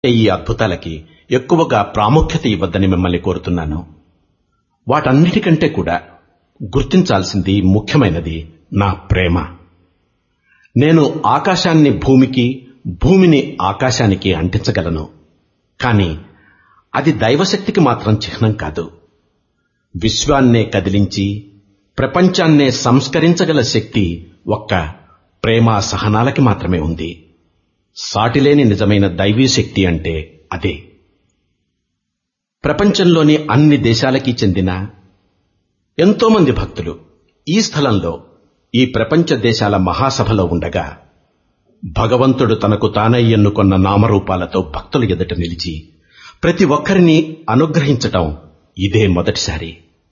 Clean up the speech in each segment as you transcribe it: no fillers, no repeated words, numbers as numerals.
ఈ అద్భుతాలకి ఎక్కువగా ప్రాముఖ్యత ఇవ్వద్దని మిమ్మల్ని కోరుతున్నాను. వాటన్నిటికంటే కూడా గుర్తించాల్సింది, ముఖ్యమైనది నా ప్రేమ. నేను ఆకాశాన్ని భూమికి, భూమిని ఆకాశానికి అంటించగలను. కానీ అది దైవశక్తికి మాత్రం చిహ్నం కాదు. విశ్వాన్నే కదిలించి ప్రపంచాన్నే సంస్కరించగల శక్తి ఒక్క ప్రేమ సహనాలకి మాత్రమే ఉంది. సాటిలేని నిజమైన దైవీ శక్తి అంటే అదే. ప్రపంచంలోని అన్ని దేశాలకి చెందిన ఎంతో మంది భక్తులు ఈ స్థలంలో, ఈ ప్రపంచ దేశాల మహాసభలో ఉండగా, భగవంతుడు తనకు తానై ఎన్నుకొన్న నామరూపాలతో భక్తుల ఎదుట నిలిచి ప్రతి ఒక్కరిని అనుగ్రహించటం ఇదే మొదటిసారి.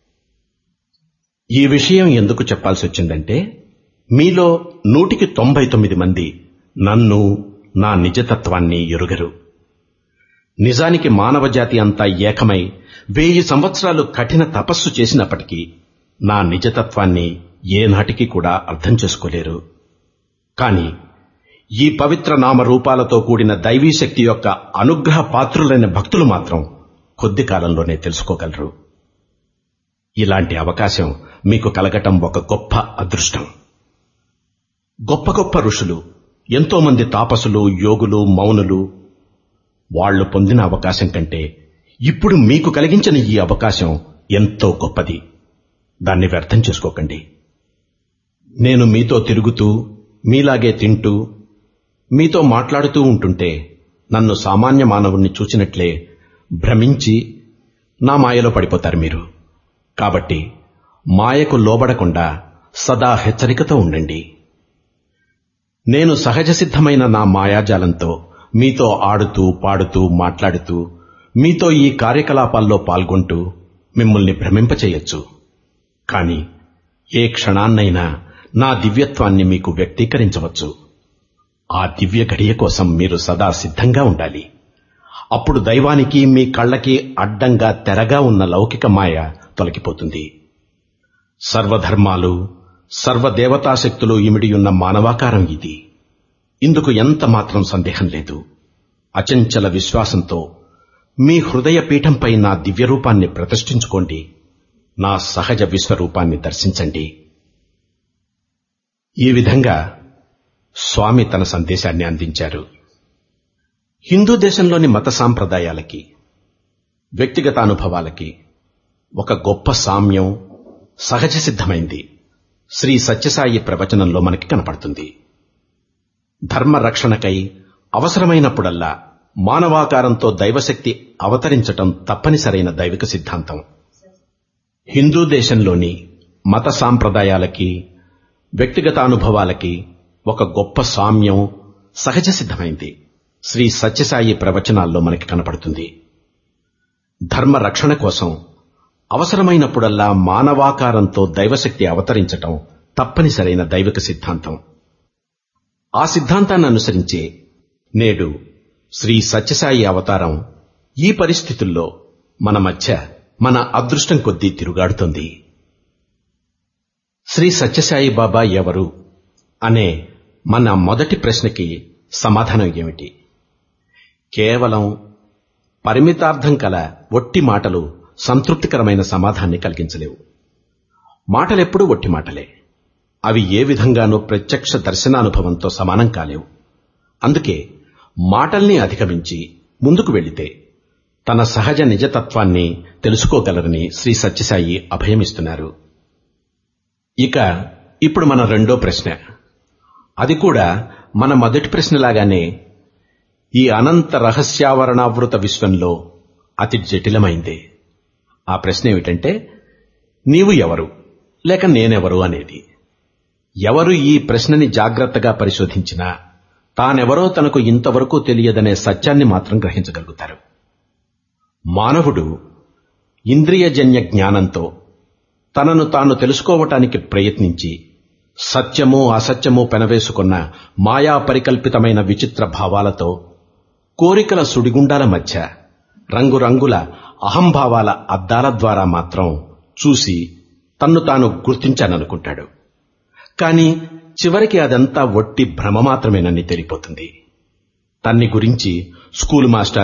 ఈ విషయం ఎందుకు చెప్పాల్సి వచ్చిందంటే, మీలో 199 మంది నన్ను, నా నిజతత్వాన్ని ఎరుగరు. నిజానికి మానవజాతి అంతా ఏకమై 1000 సంవత్సరాలు కఠిన తపస్సు చేసినప్పటికీ నా నిజతత్వాన్ని ఏనాటికి కూడా అర్థం చేసుకోలేరు. కాని ఈ పవిత్ర నామరూపాలతో కూడిన దైవీ శక్తి యొక్క అనుగ్రహ పాత్రులైన భక్తులు మాత్రం కొద్ది కాలంలోనే తెలుసుకోగలరు. ఇలాంటి అవకాశం మీకు కలగటం ఒక గొప్ప అదృష్టం. గొప్ప గొప్ప ఋషులు, ఎంతో మంది తాపసులు, యోగులు, మౌనులు, వాళ్లు పొందిన అవకాశం కంటే ఇప్పుడు మీకు కలిగించిన ఈ అవకాశం ఎంతో గొప్పది. దాన్ని వ్యర్థం చేసుకోకండి. నేను మీతో తిరుగుతూ, మీలాగే తింటూ, మీతో మాట్లాడుతూ ఉంటుంటే నన్ను సామాన్య మానవుణ్ణి చూచినట్లే భ్రమించి నా మాయలో పడిపోతారు మీరు. కాబట్టి మాయకు లోబడకుండా సదా హెచ్చరికతో ఉండండి. నేను సహజ సిద్ధమైన నా మాయాజాలంతో మీతో ఆడుతూ, పాడుతూ, మాట్లాడుతూ, మీతో ఈ కార్యకలాపాల్లో పాల్గొంటూ మిమ్మల్ని భ్రమింపచేయొచ్చు. కాని ఏ క్షణాన్నైనా నా దివ్యత్వాన్ని మీకు వ్యక్తీకరించవచ్చు. ఆ దివ్య గడియ కోసం మీరు సదా సిద్ధంగా ఉండాలి. అప్పుడు దైవానికి మీ కళ్ళకి అడ్డంగా తెరగా ఉన్న లౌకిక మాయ తొలగిపోతుంది. సర్వధర్మాలు, సర్వదేవతాశక్తులు ఇమిడియున్న మానవాకారం ఇది. ఇందుకు ఎంత మాత్రం సందేహం లేదు. అచంచల విశ్వాసంతో మీ హృదయ పీఠంపై నా దివ్యరూపాన్ని ప్రతిష్ఠించుకోండి. నా సహజ విశ్వరూపాన్ని దర్శించండి. ఈ విధంగా స్వామి తన సందేశాన్ని అందించారు. హిందూ దేశంలోని మత సాంప్రదాయాలకి, వ్యక్తిగత అనుభవాలకి ఒక గొప్ప సామ్యం, సహజ సిద్ధమైంది శ్రీ సత్యసాయి ప్రవచనంలో మనకి కనపడుతుంది. ధర్మ రక్షణకై అవసరమైనప్పుడల్లా మానవాకారంతో దైవశక్తి అవతరించటం తప్పనిసరైన దైవిక సిద్ధాంతం. హిందూ దేశంలోని మత సాంప్రదాయాలకి, వ్యక్తిగత అనుభవాలకి ఒక గొప్ప సామ్యం, సహజ సిద్ధమైంది శ్రీ సత్యసాయి ప్రవచనాల్లో మనకి కనపడుతుంది. ధర్మ రక్షణ కోసం అవసరమైనప్పుడల్లా మానవాకారంతో దైవశక్తి అవతరించటం తప్పనిసరైన దైవిక సిద్ధాంతం. ఆ సిద్ధాంతాన్ని అనుసరించే నేడు శ్రీ సత్యసాయి అవతారం ఈ పరిస్థితుల్లో మన మధ్య మన అదృష్టం కొద్దీ తిరుగాడుతోంది. శ్రీ సత్యసాయి బాబా ఎవరు అనే మన మొదటి ప్రశ్నకి సమాధానం ఏమిటి? కేవలం పరిమితార్థం కల ఒట్టి మాటలు సంతృప్తికరమైన సమాధానాన్ని కలిగించలేవు. మాటలెప్పుడూ ఒట్టి మాటలే. అవి ఏ విధంగానూ ప్రత్యక్ష దర్శనానుభవంతో సమానం కాలేవు. అందుకే మాటల్ని అధిగమించి ముందుకు వెళితే తన సహజ నిజతత్వాన్ని తెలుసుకోగలరని శ్రీ సత్యసాయి అభయమిస్తున్నారు. ఇక ఇప్పుడు మన రెండో ప్రశ్న. అది కూడా మన మొదటి ప్రశ్నలాగానే ఈ అనంత రహస్యావరణావృత విశ్వంలో అతి జటిలమైందే. ఆ ప్రశ్న ఏమిటంటే, నీవు ఎవరు లేక నేనెవరు అనేది. ఎవరు ఈ ప్రశ్నని జాగ్రత్తగా పరిశోధించినా తానెవరో తనకు ఇంతవరకు తెలియదనే సత్యాన్ని మాత్రం గ్రహించగలుగుతారు. మానవుడు ఇంద్రియజన్య జ్ఞానంతో తనను తాను తెలుసుకోవటానికి ప్రయత్నించి సత్యము అసత్యము పెనవేసుకున్న మాయా పరికల్పితమైన విచిత్ర భావాలతో, కోరికల సుడిగుండాల మధ్య రంగురంగుల అహంభావాల అద్దాల ద్వారా మాత్రం చూసి తన్ను తాను గుర్తించాననుకుంటాడు. కాని చివరికి అదంతా ఒట్టి భ్రమ మాత్రమేనని తెలిపోతుంది. తన్ని గురించి స్కూల్ మాస్టర్